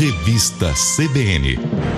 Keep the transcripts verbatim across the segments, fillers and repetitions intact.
Revista C B N.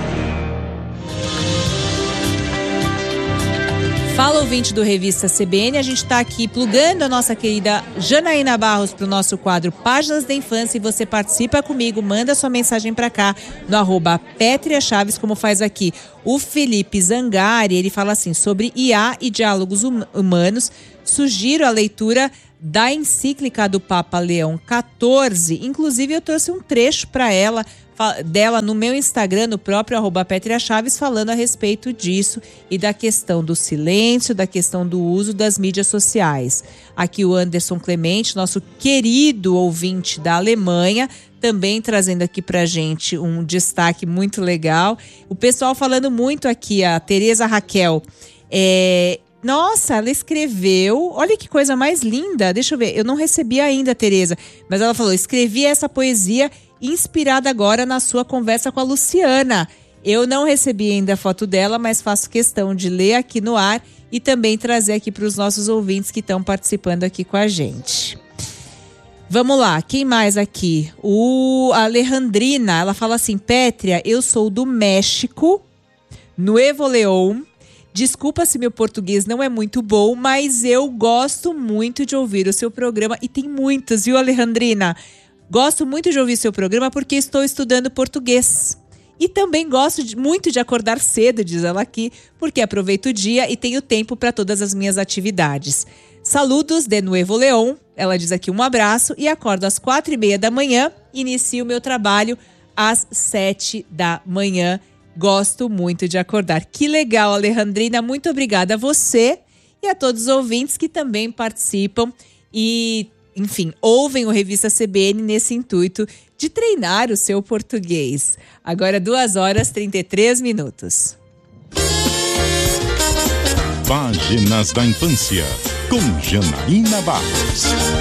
Fala, ouvinte do Revista C B N, a gente está aqui plugando a nossa querida Janaína Barros para o nosso quadro Páginas da Infância, e você participa comigo, manda sua mensagem para cá no arroba Pétria Chaves, como faz aqui o Felipe Zangari. Ele fala assim, sobre I A e diálogos hum- humanos, sugiro a leitura da encíclica do Papa Leão quatorze, inclusive eu trouxe um trecho para ela, dela no meu Instagram, no próprio arroba Pétria Chaves, falando a respeito disso e da questão do silêncio, da questão do uso das mídias sociais. Aqui o Anderson Clemente, nosso querido ouvinte da Alemanha, também trazendo aqui pra gente um destaque muito legal. O pessoal falando muito aqui, a Tereza Raquel, é... Nossa, ela escreveu, olha que coisa mais linda, deixa eu ver, eu não recebi ainda, Tereza, mas ela falou, escrevi essa poesia inspirada agora na sua conversa com a Luciana. Eu não recebi ainda a foto dela, mas faço questão de ler aqui no ar e também trazer aqui para os nossos ouvintes que estão participando aqui com a gente. Vamos lá, quem mais aqui? O Alejandrina, ela fala assim, Pétria, eu sou do México, Nuevo León. Desculpa se meu português não é muito bom, mas eu gosto muito de ouvir o seu programa. E tem muitos, viu, Alejandrina? Gosto muito de ouvir seu programa porque estou estudando português. E também gosto de, muito de acordar cedo, diz ela aqui, porque aproveito o dia e tenho tempo para todas as minhas atividades. Saludos de Nuevo León. Ela diz aqui um abraço e acordo às quatro e meia da manhã. Inicio o meu trabalho às sete da manhã. Gosto muito de acordar. Que legal, Alejandrina. Muito obrigada a você e a todos os ouvintes que também participam e, enfim, ouvem o Revista C B N nesse intuito de treinar o seu português. Agora, duas horas e trinta e três minutos. Páginas da Infância, com Janaína Barros.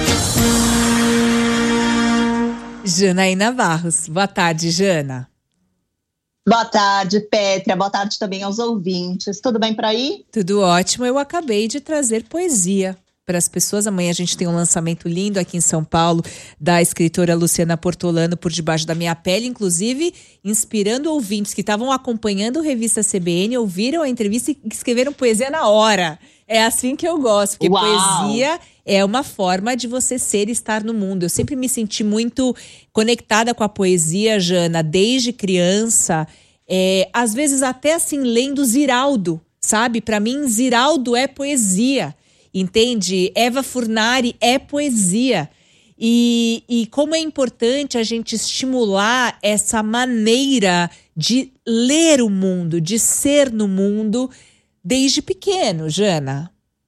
Janaína Barros. Boa tarde, Jana. Boa tarde, Pétria. Boa tarde também aos ouvintes. Tudo bem por aí? Tudo ótimo. Eu acabei de trazer poesia para as pessoas. Amanhã a gente tem um lançamento lindo aqui em São Paulo da escritora Luciana Portolano, Por Debaixo da Minha Pele, inclusive inspirando ouvintes que estavam acompanhando a Revista C B N, ouviram a entrevista e escreveram poesia na hora. É assim que eu gosto, porque Uau. Poesia é uma forma de você ser e estar no mundo. Eu sempre me senti muito conectada com a poesia, Jana, desde criança. É, às vezes até assim, lendo Ziraldo, sabe? Para mim, Ziraldo é poesia, entende? Eva Furnari é poesia. E, e como é importante a gente estimular essa maneira de ler o mundo, de ser no mundo, desde pequeno, Jana.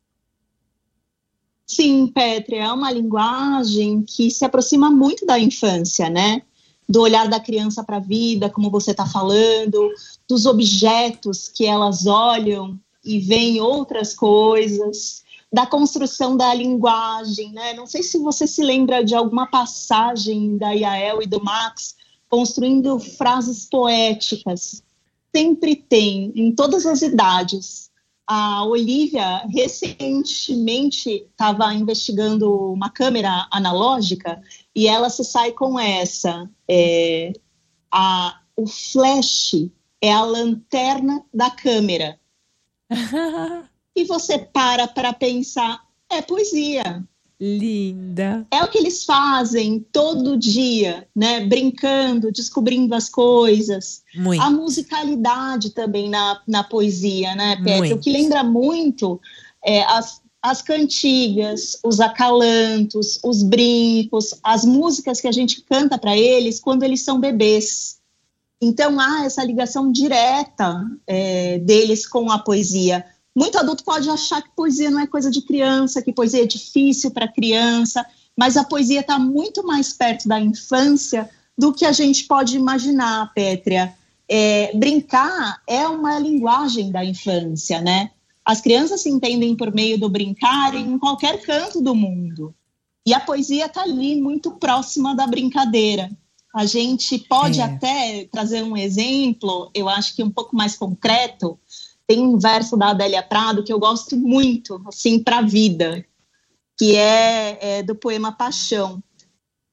Sim, Pétria, é uma linguagem que se aproxima muito da infância, né? Do olhar da criança para a vida, como você está falando, dos objetos que elas olham e veem outras coisas, da construção da linguagem, né? Não sei se você se lembra de alguma passagem da Yael e do Max construindo frases poéticas. Sempre tem, em todas as idades. A Olivia recentemente estava investigando uma câmera analógica e ela se sai com essa. É, a, o flash é a lanterna da câmera. E você para para pensar, é poesia. Linda. É o que eles fazem todo dia, né? Brincando, descobrindo as coisas. Muito. A musicalidade também na, na poesia, né, Pétria? Muito. O que lembra muito é, as, as cantigas, os acalantos, os brincos, as músicas que a gente canta para eles quando eles são bebês. Então há essa ligação direta é, deles com a poesia. Muito adulto pode achar que poesia não é coisa de criança, que poesia é difícil para criança, mas a poesia está muito mais perto da infância do que a gente pode imaginar, Pétria. É, brincar é uma linguagem da infância, né? As crianças se entendem por meio do brincar em qualquer canto do mundo. E a poesia está ali muito próxima da brincadeira. A gente pode é. até trazer um exemplo, eu acho que um pouco mais concreto. Tem um verso da Adélia Prado que eu gosto muito, assim, para a vida, que é, é do poema Paixão.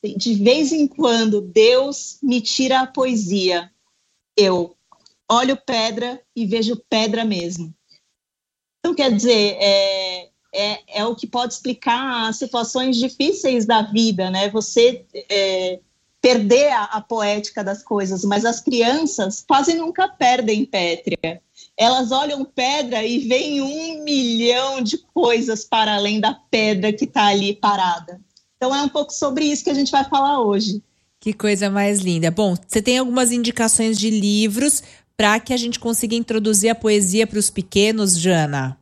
de vez em quando Deus me tira a poesia, eu olho pedra e vejo pedra mesmo. Então, quer dizer, é, é, é o que pode explicar as situações difíceis da vida, né? Você é, perder a, a poética das coisas, mas as crianças quase nunca perdem Pétria. Elas olham pedra e veem um milhão de coisas para além da pedra que está ali parada. Então, é um pouco sobre isso que a gente vai falar hoje. Que coisa mais linda. Bom, você tem algumas indicações de livros para que a gente consiga introduzir a poesia para os pequenos, Jana?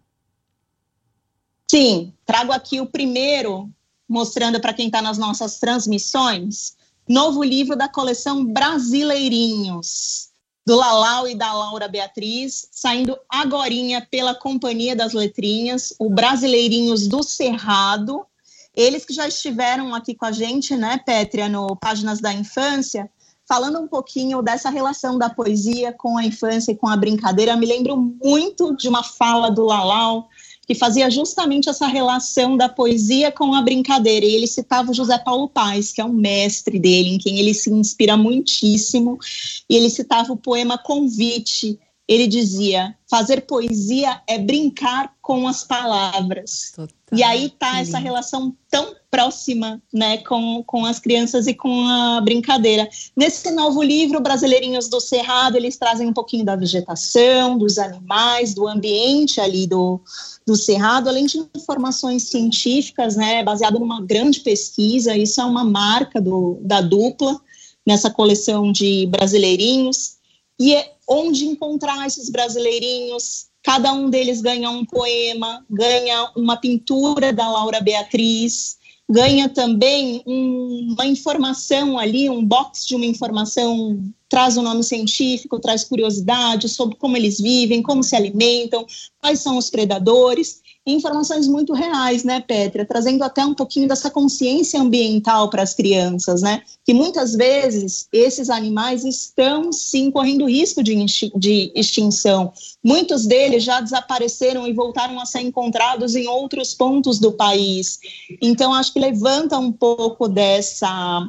Sim, trago aqui o primeiro, mostrando para quem está nas nossas transmissões, novo livro da coleção Brasileirinhos, do Lalau e da Laura Beatriz, saindo agorinha pela Companhia das Letrinhas, o Brasileirinhos do Cerrado. Eles que já estiveram aqui com a gente, né, Pétria, no Páginas da Infância, falando um pouquinho dessa relação da poesia com a infância e com a brincadeira. Eu me lembro muito de uma fala do Lalau, que fazia justamente essa relação da poesia com a brincadeira. E ele citava o José Paulo Paes, que é um mestre dele, em quem ele se inspira muitíssimo. E ele citava o poema Convite. Ele dizia, fazer poesia é brincar com as palavras. Total. E aí está essa relação tão próxima, né, com, com as crianças e com a brincadeira. Nesse novo livro, Brasileirinhos do Cerrado, eles trazem um pouquinho da vegetação, dos animais, do ambiente ali do, do Cerrado, além de informações científicas, né, baseado numa grande pesquisa. Isso é uma marca do, da dupla, nessa coleção de Brasileirinhos. E é onde encontrar esses brasileirinhos. Cada um deles ganha um poema, ganha uma pintura da Laura Beatriz, ganha também um, uma informação ali, um box de uma informação, traz o nome científico, traz curiosidade sobre como eles vivem, como se alimentam, quais são os predadores. Informações muito reais, né, Pétria? Trazendo até um pouquinho dessa consciência ambiental para as crianças, né? Que muitas vezes esses animais estão, sim, correndo risco de, de extinção. Muitos deles já desapareceram e voltaram a ser encontrados em outros pontos do país. Então, acho que levanta um pouco dessa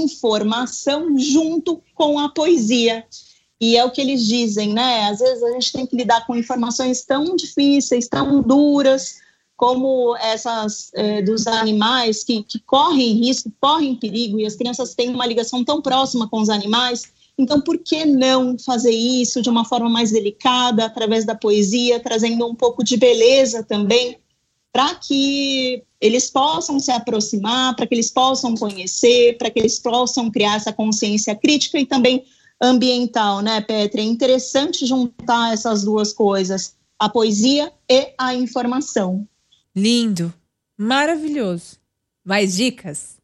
informação junto com a poesia. E é o que eles dizem, né? Às vezes a gente tem que lidar com informações tão difíceis, tão duras, como essas é, dos animais que, que correm risco, correm perigo, e as crianças têm uma ligação tão próxima com os animais. Então, por que não fazer isso de uma forma mais delicada, através da poesia, trazendo um pouco de beleza também, para que eles possam se aproximar, para que eles possam conhecer, para que eles possam criar essa consciência crítica e também ambiental, né, Pétria? É interessante juntar essas duas coisas, a poesia e a informação. Lindo, maravilhoso. Mais dicas?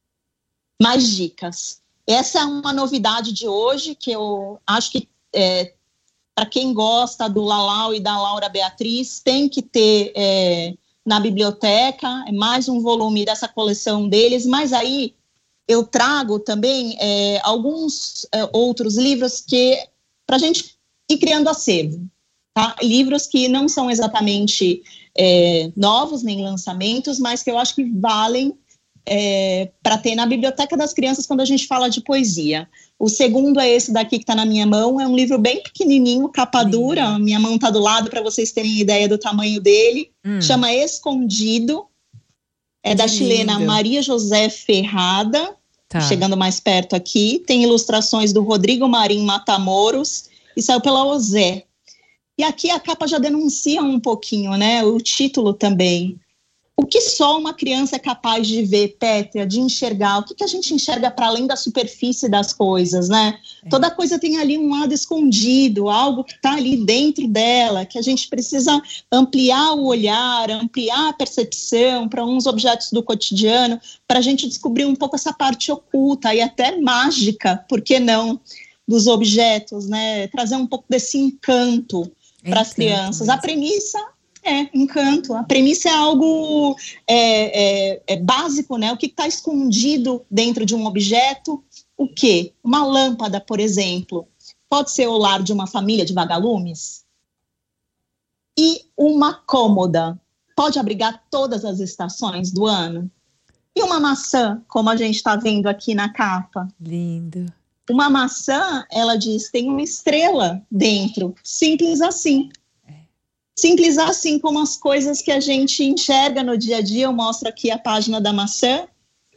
Mais dicas. Essa é uma novidade de hoje, que eu acho que, é, para quem gosta do Lalau e da Laura Beatriz, tem que ter é, na biblioteca, é mais um volume dessa coleção deles, mas aí eu trago também é, alguns é, outros livros que para a gente ir criando acervo, tá? Livros que não são exatamente é, novos nem lançamentos, mas que eu acho que valem é, para ter na biblioteca das crianças quando a gente fala de poesia. O segundo é esse daqui que está na minha mão, é um livro bem pequenininho, capa dura, minha mão está do lado para vocês terem ideia do tamanho dele, hum. chama Escondido. É da chilena Maria José Ferrada, tá. Chegando mais perto aqui. Tem ilustrações do Rodrigo Marim Matamoros e saiu pela Ozé. E aqui a capa já denuncia um pouquinho, né? O título também. O que só uma criança é capaz de ver, Pétria, de enxergar? O que, que a gente enxerga para além da superfície das coisas, né? É. Toda coisa tem ali um lado escondido, algo que está ali dentro dela, que a gente precisa ampliar o olhar, ampliar a percepção para uns objetos do cotidiano, para a gente descobrir um pouco essa parte oculta e até mágica, por que não, dos objetos, né? Trazer um pouco desse encanto para as crianças. Mesmo. A premissa... É, encanto. A premissa é algo é, é, é básico, né? O que está escondido dentro de um objeto? O quê? Uma lâmpada, por exemplo. Pode ser o lar de uma família de vagalumes? E uma cômoda pode abrigar todas as estações do ano? E uma maçã, como a gente está vendo aqui na capa. Lindo. Uma maçã, ela diz, tem uma estrela dentro. Simples assim. Simples assim como as coisas que a gente enxerga no dia a dia. Eu mostro aqui a página da maçã.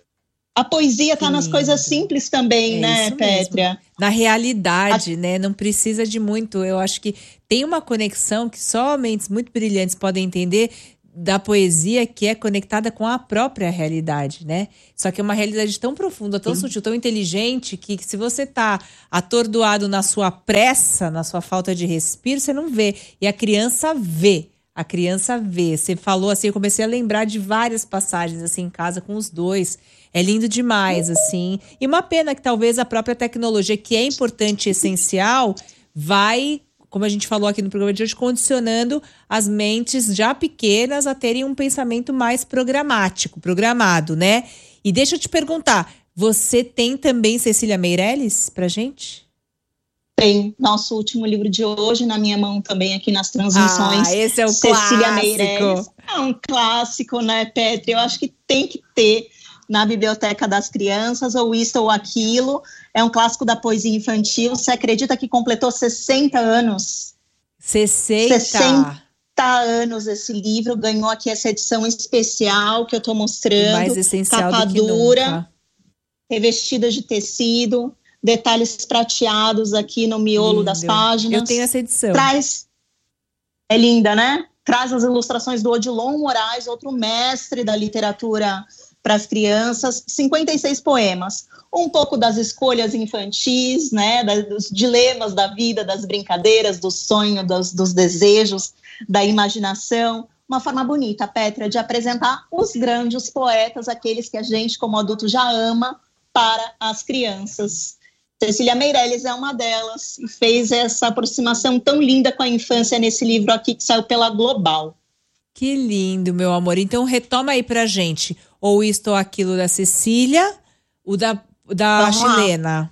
A poesia está nas coisas simples também, é né, Pétria? Na realidade, a... né? Não precisa de muito. Eu acho que tem uma conexão que só mentes muito brilhantes podem entender da poesia, que é conectada com a própria realidade, né? Só que é uma realidade tão profunda, tão Sim. sutil, tão inteligente, que, que se você tá atordoado na sua pressa, na sua falta de respiro, você não vê. E a criança vê. A criança vê. Você falou assim, eu comecei a lembrar de várias passagens assim em casa com os dois. É lindo demais, assim. E uma pena que talvez a própria tecnologia, que é importante e essencial, vai, como a gente falou aqui no programa de hoje, condicionando as mentes já pequenas a terem um pensamento mais programático, programado, né? E deixa eu te perguntar, você tem também Cecília Meirelles pra gente? Tem. Nosso último livro de hoje na minha mão também aqui nas transmissões. Ah, esse é o Cecília clássico. Meirelles. É um clássico, né, Petri? Eu acho que tem que ter na Biblioteca das Crianças, ou Isto ou Aquilo. É um clássico da poesia infantil. Você acredita que completou sessenta anos? sessenta? sessenta anos esse livro. Ganhou aqui essa edição especial que eu estou mostrando. Mais essencial capa do que dura, nunca. Revestida de tecido, detalhes prateados aqui no miolo Lindo. Das páginas. Eu tenho essa edição. Traz... É linda, né? Traz as ilustrações do Odilon Moraes, outro mestre da literatura para as crianças, cinquenta e seis poemas, um pouco das escolhas infantis, né, da, dos dilemas da vida, das brincadeiras, do sonho, dos, dos desejos, da imaginação, uma forma bonita, Pétria, de apresentar os grandes poetas, aqueles que a gente como adulto já ama, para as crianças. Cecília Meirelles é uma delas e fez essa aproximação tão linda com a infância nesse livro aqui que saiu pela Global. Que lindo, meu amor. Então retoma aí pra gente ou Isto ou Aquilo da Cecília, o da, da chilena.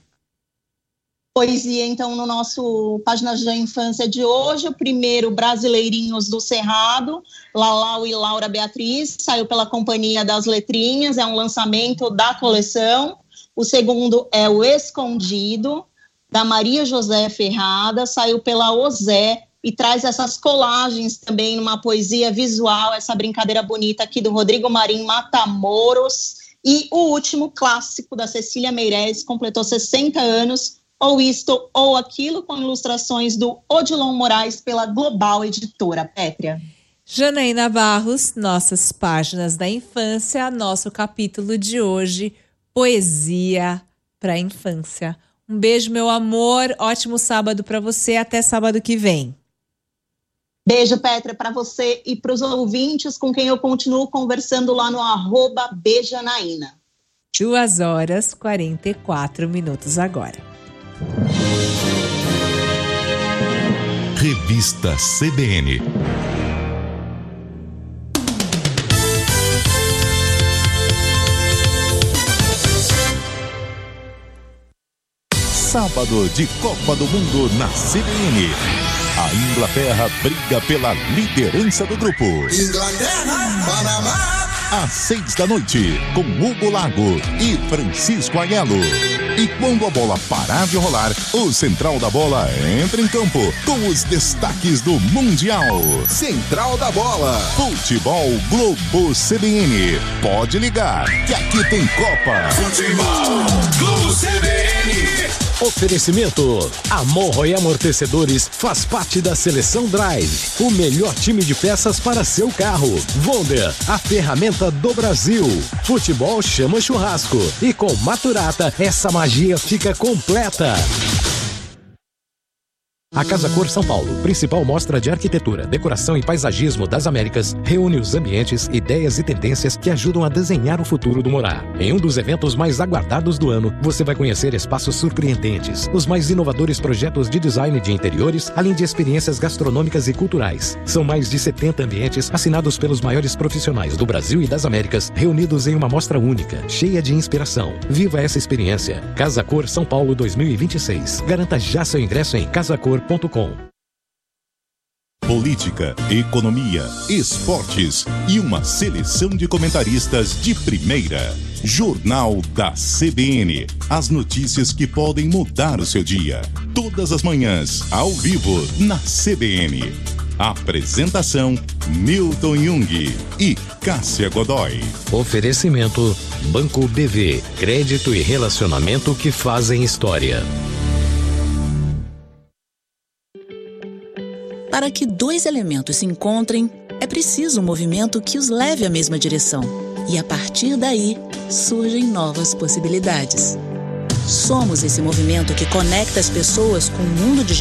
Poesia, então, no nosso Páginas da Infância de hoje, o primeiro, Brasileirinhos do Cerrado, Lalau e Laura Beatriz, saiu pela Companhia das Letrinhas, é um lançamento da coleção. O segundo é O Escondido, da Maria José Ferrada, saiu pela Ozé, e traz essas colagens também numa poesia visual, essa brincadeira bonita aqui do Rodrigo Marim Matamoros. E o último clássico da Cecília Meirelles, completou sessenta anos, ou Isto ou Aquilo, com ilustrações do Odilon Moraes pela Global Editora. Pétria. Janaína Barros, nossas Páginas da Infância, nosso capítulo de hoje, Poesia para a Infância. Um beijo, meu amor, ótimo sábado para você, até sábado que vem. Beijo, Pétria, para você e para os ouvintes com quem eu continuo conversando lá no arroba Bejanaína. Duas horas e quarenta e quatro minutos agora. Revista C B N. Sábado de Copa do Mundo na C B N. A Inglaterra briga pela liderança do grupo. Inglaterra, Panamá. Às seis da noite, com Hugo Lago e Francisco Aiello. E quando a bola parar de rolar, o Central da Bola entra em campo com os destaques do Mundial. Central da Bola. Futebol Globo C B N. Pode ligar, que aqui tem Copa. Futebol Globo C B N. Oferecimento: Amorro e Amortecedores faz parte da Seleção Drive, o melhor time de peças para seu carro. Wonder, a ferramenta do Brasil. Futebol chama churrasco. E com Maturata, essa magia fica completa. A Casa Cor São Paulo, principal mostra de arquitetura, decoração e paisagismo das Américas, reúne os ambientes, ideias e tendências que ajudam a desenhar o futuro do morar. Em um dos eventos mais aguardados do ano, você vai conhecer espaços surpreendentes, os mais inovadores projetos de design de interiores, além de experiências gastronômicas e culturais. São mais de setenta ambientes assinados pelos maiores profissionais do Brasil e das Américas, reunidos em uma mostra única, cheia de inspiração. Viva essa experiência. Casa Cor São Paulo dois mil e vinte e seis. Garanta já seu ingresso em casa cor ponto com. política, economia, esportes e uma seleção de comentaristas de primeira. Jornal da C B N. As notícias que podem mudar o seu dia. Todas as manhãs, ao vivo, na C B N. Apresentação: Milton Jung e Cássia Godoy. Oferecimento: Banco B V. Crédito e relacionamento que fazem história. Para que dois elementos se encontrem, é preciso um movimento que os leve à mesma direção. E a partir daí, surgem novas possibilidades. Somos esse movimento que conecta as pessoas com o mundo digital